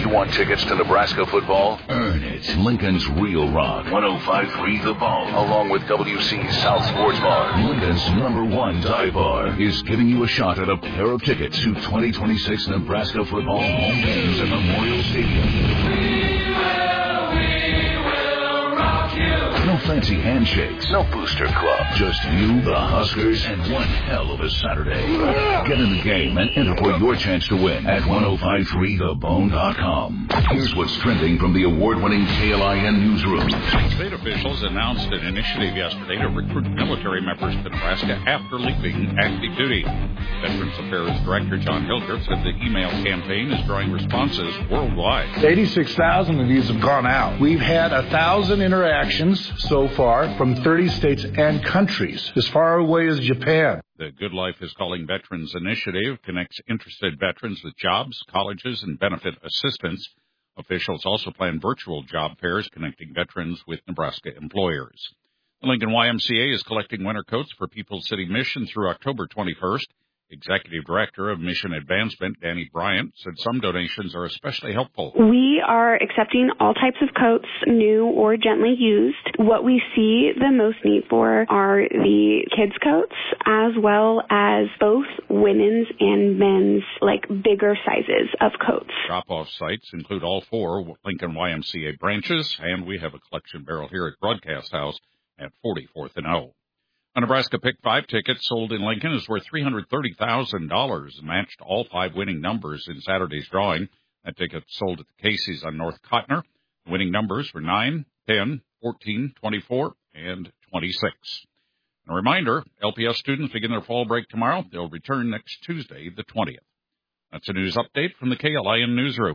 You want tickets to Nebraska football? Earn it. Lincoln's Real Rock, 105.3 The Bone, along with WC's South Sports Bar, Lincoln's #1 dive bar, is giving you a shot at a pair of tickets to 2026 Nebraska football home games at Memorial Stadium. No fancy handshakes, no booster club, just you, the Huskers, and one hell of a Saturday. Get in the game and enter for your chance to win at 1053thebone.com. Here's what's trending from the award-winning KLIN newsroom. State officials announced an initiative yesterday to recruit military members to Nebraska after leaving active duty. Veterans Affairs Director John Hilgert said the email campaign is drawing responses worldwide. 86,000 of these have gone out. We've had 1,000 interactions so far from 30 states and countries, as far away as Japan. The Good Life is Calling Veterans initiative connects interested veterans with jobs, colleges, and benefit assistance. Officials also plan virtual job fairs connecting veterans with Nebraska employers. The Lincoln YMCA is collecting winter coats for People's City Mission through October 21st. Executive Director of Mission Advancement, Danny Bryant, said some donations are especially helpful. We are accepting all types of coats, new or gently used. What we see the most need for are the kids' coats, as well as both women's and men's, bigger sizes of coats. Drop-off sites include all 4 Lincoln YMCA branches, and we have a collection barrel here at Broadcast House at 44th and O. A Nebraska Pick 5 ticket sold in Lincoln is worth $330,000 and matched all 5 winning numbers in Saturday's drawing. That ticket sold at the Casey's on North Cotner. The winning numbers were 9, 10, 14, 24, and 26. And a reminder, LPS students begin their fall break tomorrow. They'll return next Tuesday, the 20th. That's a news update from the KLIN Newsroom.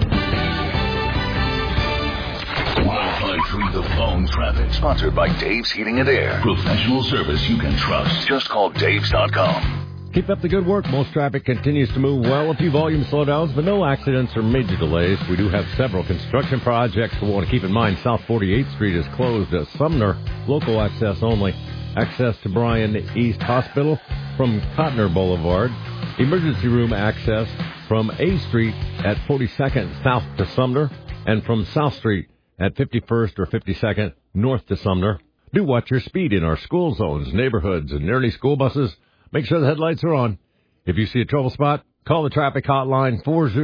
1053 The Bone traffic, sponsored by Dave's Heating and Air. Professional service you can trust. Just call Daves.com. Keep up the good work. Most traffic continues to move well. A few volume slowdowns, but no accidents or major delays. We do have several construction projects we want to keep in mind. South 48th Street is closed at Sumner. Local access only. Access to Bryan East Hospital from Cotner Boulevard. Emergency room access from A Street at 42nd south to Sumner, and from South Street at 51st or 52nd north to Sumner. Do watch your speed in our school zones, neighborhoods, and nearly school buses. Make sure the headlights are on. If you see a trouble spot, call the traffic hotline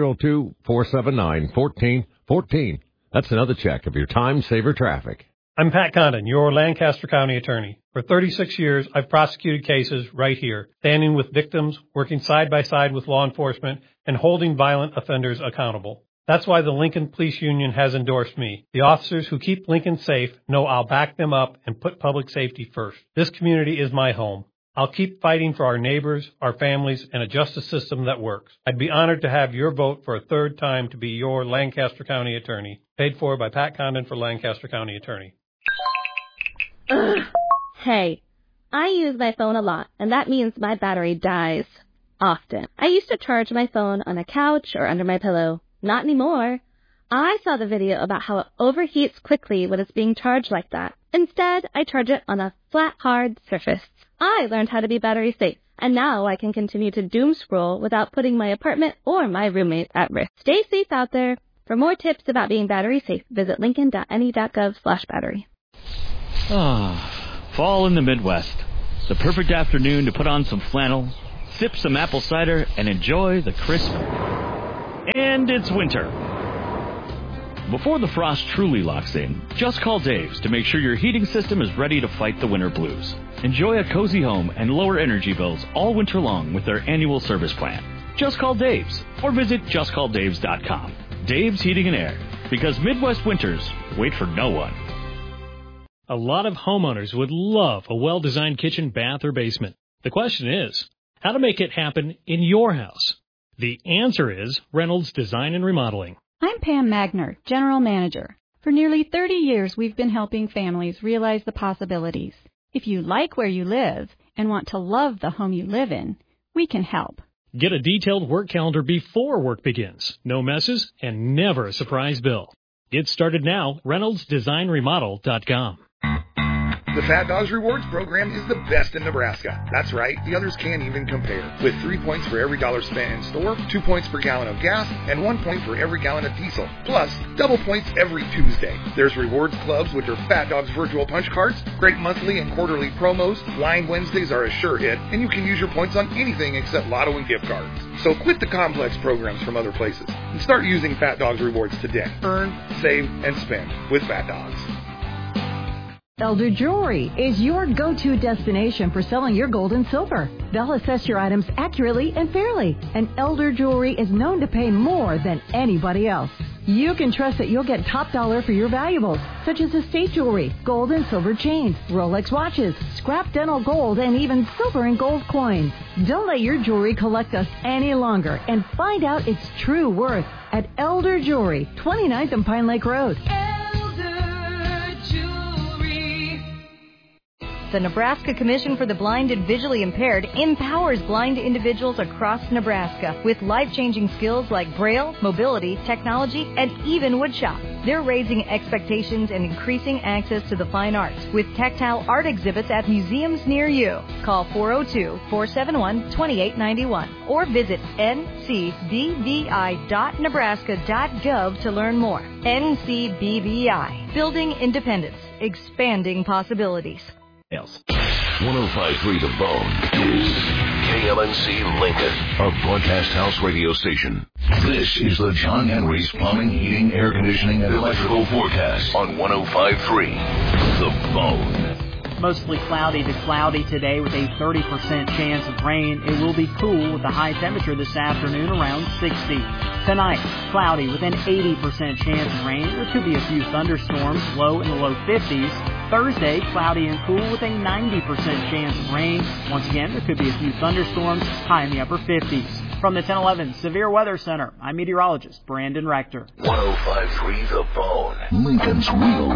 402-479-1414. That's another check of your time-saver traffic. I'm Pat Condon, your Lancaster County attorney. For 36 years, I've prosecuted cases right here, standing with victims, working side by side with law enforcement, and holding violent offenders accountable. That's why the Lincoln Police Union has endorsed me. The officers who keep Lincoln safe know I'll back them up and put public safety first. This community is my home. I'll keep fighting for our neighbors, our families, and a justice system that works. I'd be honored to have your vote for a third time to be your Lancaster County attorney. Paid for by Pat Condon for Lancaster County Attorney. Hey, I use my phone a lot, and that means my battery dies often. I used to charge my phone on a couch or under my pillow. Not anymore. I saw the video about how it overheats quickly when it's being charged like that. Instead, I charge it on a flat, hard surface. I learned how to be battery safe, and now I can continue to doom scroll without putting my apartment or my roommates at risk. Stay safe out there. For more tips about being battery safe, visit lincoln.ne.gov/battery. Fall in the Midwest. The perfect afternoon to put on some flannel, sip some apple cider, and enjoy the crisp. And it's winter. Before the frost truly locks in, just call Dave's to make sure your heating system is ready to fight the winter blues. Enjoy a cozy home and lower energy bills all winter long with their annual service plan. Just call Dave's or visit justcalldaves.com. Dave's Heating and Air, because Midwest winters wait for no one. A lot of homeowners would love a well-designed kitchen, bath, or basement. The question is, how to make it happen in your house? The answer is Reynolds Design and Remodeling. I'm Pam Magner, General Manager. For nearly 30 years, we've been helping families realize the possibilities. If you like where you live and want to love the home you live in, we can help. Get a detailed work calendar before work begins. No messes and never a surprise bill. Get started now, ReynoldsDesignRemodel.com. The Fat Dogs Rewards program is the best in Nebraska. That's right, the others can't even compare. With 3 points for every dollar spent in store, 2 points per gallon of gas, and 1 point for every gallon of diesel. Plus, double points every Tuesday. There's rewards clubs with their Fat Dogs virtual punch cards, great monthly and quarterly promos, Line Wednesdays are a sure hit, and you can use your points on anything except lotto and gift cards. So quit the complex programs from other places and start using Fat Dogs Rewards today. Earn, save, and spend with Fat Dogs. Elder Jewelry is your go-to destination for selling your gold and silver. They'll assess your items accurately and fairly, and Elder Jewelry is known to pay more than anybody else. You can trust that you'll get top dollar for your valuables, such as estate jewelry, gold and silver chains, Rolex watches, scrap dental gold, and even silver and gold coins. Don't let your jewelry collect us any longer and find out its true worth at Elder Jewelry, 29th and Pine Lake Road. The Nebraska Commission for the Blind and Visually Impaired empowers blind individuals across Nebraska with life-changing skills like Braille, mobility, technology, and even woodshop. They're raising expectations and increasing access to the fine arts with tactile art exhibits at museums near you. Call 402-471-2891 or visit ncbvi.nebraska.gov to learn more. NCBVI, building independence, expanding possibilities. 105.3 The Bone is KLNC Lincoln, a broadcast house radio station. This is the John Henry's Plumbing, Heating, Air Conditioning, and Electrical Forecast on 105.3 The Bone. Mostly cloudy to cloudy today with a 30% chance of rain. It will be cool with a high temperature this afternoon around 60. Tonight, cloudy with an 80% chance of rain. There could be a few thunderstorms, low in the low 50s. Thursday, cloudy and cool with a 90% chance of rain. Once again, there could be a few thunderstorms, high in the upper 50s. From the 1011 Severe Weather Center, I'm meteorologist Brandon Rector. 105.3 The Bone, Lincoln's real